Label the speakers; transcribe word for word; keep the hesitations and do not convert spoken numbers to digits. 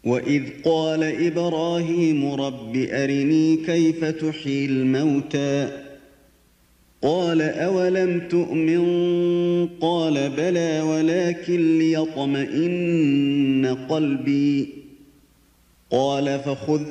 Speaker 1: وَإِذْ قَالَ إِبْرَاهِيمُ رَبِّ أَرِنِي كَيْفَ تُحْيِي الْمَوْتَى قَالَ أَوَلَمْ تُؤْمِنْ قَالَ بَلَى وَلَكِنْ لِيَطْمَئِنَّ قَلْبِي قَالَ فَخُذْ